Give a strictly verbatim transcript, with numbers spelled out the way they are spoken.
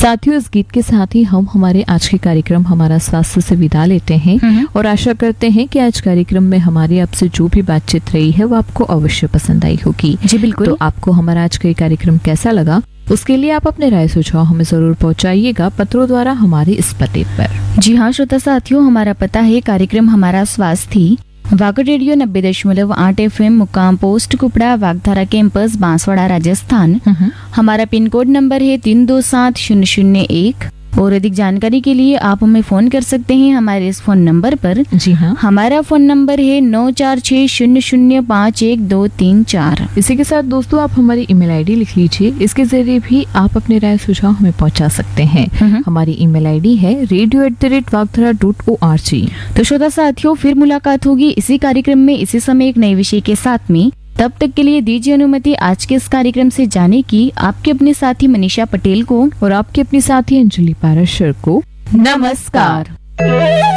साथियों, इस गीत के साथ ही हम हमारे आज के कार्यक्रम हमारा स्वास्थ्य से विदा लेते हैं और आशा करते हैं कि आज कार्यक्रम में हमारी आपसे जो भी बातचीत रही है वो आपको अवश्य पसंद आई होगी। जी बिल्कुल। तो आपको हमारा आज का ये कार्यक्रम कैसा लगा, उसके लिए आप अपने राय सुझाव हमें जरूर पहुंचाइएगा पत्रों द्वारा हमारे इस पते पर। जी हाँ श्रोता साथियों, हमारा पता है कार्यक्रम हमारा स्वास्थ्य, वागड़ रेडियो नब्बे दशमलव आठ एफ एम, मुकाम पोस्ट कुपड़ा, वागधारा कैंपस, बांसवाड़ा, राजस्थान। हमारा पिन कोड नंबर है तीन दो सात शून्य शून्य एक। और अधिक जानकारी के लिए आप हमें फोन कर सकते हैं हमारे इस फोन नंबर पर। जी हाँ, हमारा फोन नंबर है नौ चार छः शून्य शून्य पाँच एक दो तीन चार। इसी के साथ दोस्तों आप हमारी ईमेल आईडी लिख लीजिए, इसके जरिए भी आप अपने राय सुझाव हमें पहुंचा सकते हैं। हमारी ईमेल आईडी है radio at the rate वागधरा dot O R G. तो श्रोता साथियों, फिर मुलाकात होगी इसी कार्यक्रम में इसी समय एक नए विषय के साथ में। तब तक के लिए दीजिए अनुमति आज के इस कार्यक्रम से जाने की आपके अपने साथी मनीषा पटेल को और आपके अपने साथी अंजलि पाराशर को। नमस्कार।